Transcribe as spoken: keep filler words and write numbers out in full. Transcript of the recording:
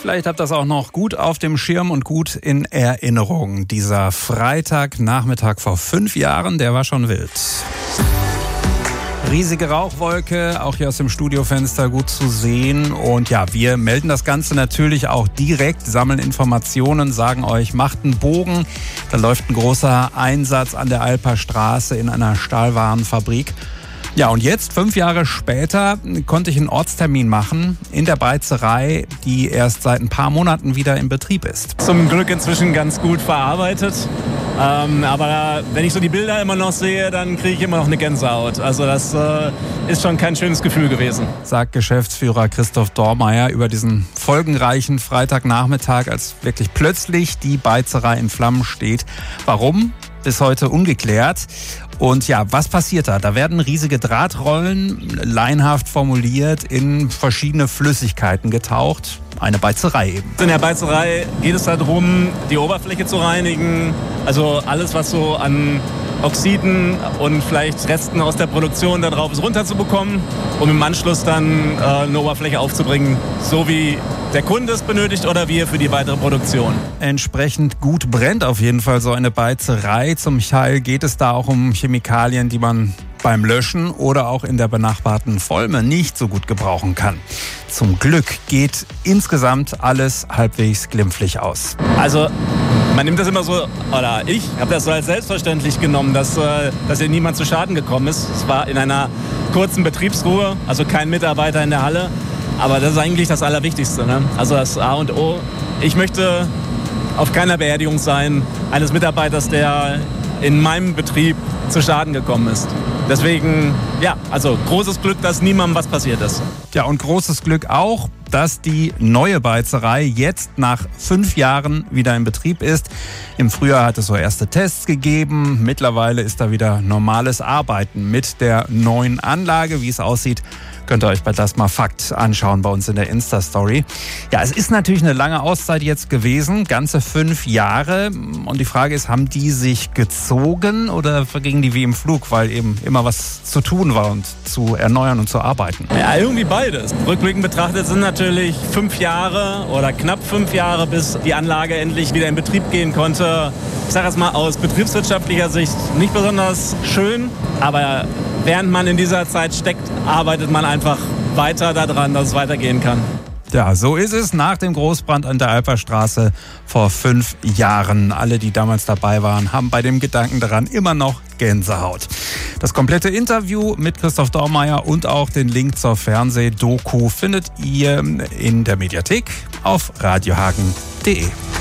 Vielleicht habt ihr das auch noch gut auf dem Schirm und gut in Erinnerung. Dieser Freitagnachmittag vor fünf Jahren, der war schon wild. Riesige Rauchwolke, auch hier aus dem Studiofenster gut zu sehen. Und ja, wir melden das Ganze natürlich auch direkt, sammeln Informationen, sagen euch, macht einen Bogen. Da läuft ein großer Einsatz an der Alper Straße in einer Stahlwarenfabrik. Ja, und jetzt, fünf Jahre später, konnte ich einen Ortstermin machen in der Beizerei, die erst seit ein paar Monaten wieder in Betrieb ist. Zum Glück inzwischen ganz gut verarbeitet. Ähm, aber wenn ich so die Bilder immer noch sehe, dann kriege ich immer noch eine Gänsehaut. Also das äh, ist schon kein schönes Gefühl gewesen. Sagt Geschäftsführer Christoph Dormeyer über diesen folgenreichen Freitagnachmittag, als wirklich plötzlich die Beizerei in Flammen steht. Warum? Bis heute ungeklärt. Und ja, was passiert da? Da werden riesige Drahtrollen, laienhaft formuliert, in verschiedene Flüssigkeiten getaucht. Eine Beizerei eben. In der Beizerei geht es darum, die Oberfläche zu reinigen. Also alles, was so an Oxiden und vielleicht Resten aus der Produktion da drauf ist, runterzubekommen, um im Anschluss dann äh, eine Oberfläche aufzubringen, so wie der Kunde es benötigt oder wir für die weitere Produktion. Entsprechend gut brennt auf jeden Fall so eine Beizerei. Zum Teil geht es da auch um Chemikalien, die man beim Löschen oder auch in der benachbarten Volme nicht so gut gebrauchen kann. Zum Glück geht insgesamt alles halbwegs glimpflich aus. Also man nimmt das immer so, oder ich habe das so als selbstverständlich genommen, dass, dass hier niemand zu Schaden gekommen ist. Es war in einer kurzen Betriebsruhe, also kein Mitarbeiter in der Halle. Aber das ist eigentlich das Allerwichtigste, ne? Also das A und O. Ich möchte auf keiner Beerdigung sein eines Mitarbeiters, der in meinem Betrieb zu Schaden gekommen ist. Deswegen, ja, also großes Glück, dass niemandem was passiert ist. Ja, und großes Glück auch, dass die neue Beizerei jetzt nach fünf Jahren wieder in Betrieb ist. Im Frühjahr hat es so erste Tests gegeben. Mittlerweile ist da wieder normales Arbeiten mit der neuen Anlage. Wie es aussieht, könnt ihr euch bei Das mal Fakt anschauen bei uns in der Insta-Story. Ja, es ist natürlich eine lange Auszeit jetzt gewesen, ganze fünf Jahre. Und die Frage ist, haben die sich gezogen oder vergingen die wie im Flug, weil eben immer was zu tun war und zu erneuern und zu arbeiten? Ja, irgendwie beides. Rückblickend betrachtet sind natürlich fünf Jahre oder knapp fünf Jahre, bis die Anlage endlich wieder in Betrieb gehen konnte. Ich sage es mal aus betriebswirtschaftlicher Sicht nicht besonders schön, aber während man in dieser Zeit steckt, arbeitet man einfach weiter daran, dass es weitergehen kann. Ja, so ist es nach dem Großbrand an der Alper Straße vor fünf Jahren. Alle, die damals dabei waren, haben bei dem Gedanken daran immer noch Gänsehaut. Das komplette Interview mit Christoph Dormeyer und auch den Link zur Fernsehdoku findet ihr in der Mediathek auf radiohagen punkt de.